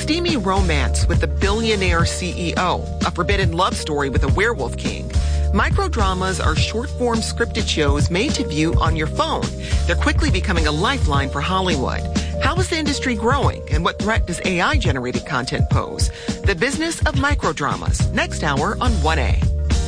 steamy romance with a billionaire CEO, a forbidden love story with a werewolf king. Microdramas are short-form scripted shows made to view on your phone. They're quickly becoming a lifeline for Hollywood. How is the industry growing, and what threat does AI-generated content pose? The business of microdramas, next hour on 1A.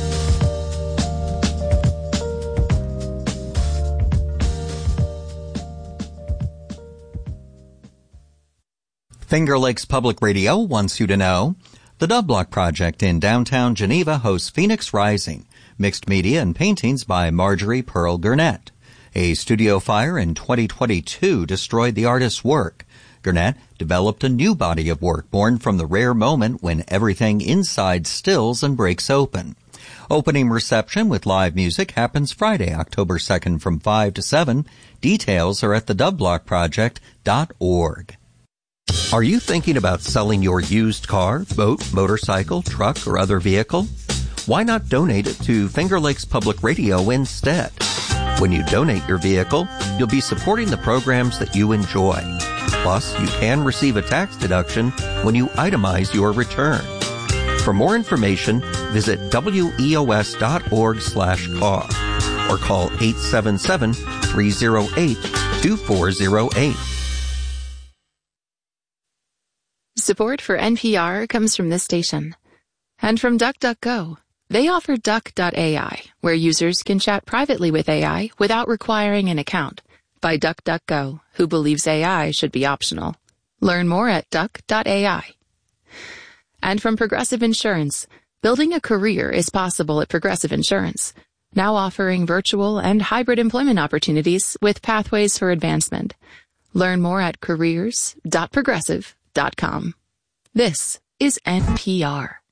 Finger Lakes Public Radio wants you to know the Dove Block Project in downtown Geneva hosts Phoenix Rising, mixed media and paintings by Marjorie Pearl Gurnett. A studio fire in 2022 destroyed the artist's work. Gurnett developed a new body of work born from the rare moment when everything inside stills and breaks open. Opening reception with live music happens Friday, October 2nd from 5 to 7. Details are at thedoveblockproject.org. Are you thinking about selling your used car, boat, motorcycle, truck, or other vehicle? Why not donate it to Finger Lakes Public Radio instead? When you donate your vehicle, you'll be supporting the programs that you enjoy. Plus, you can receive a tax deduction when you itemize your return. For more information, visit weos.org/car or call 877-308-2408. Support for NPR comes from this station and from DuckDuckGo. They offer Duck.ai, where users can chat privately with AI without requiring an account, by DuckDuckGo, who believes AI should be optional. Learn more at Duck.ai. And from Progressive Insurance, building a career is possible at Progressive Insurance, now offering virtual and hybrid employment opportunities with pathways for advancement. Learn more at careers.progressive.com. This is NPR.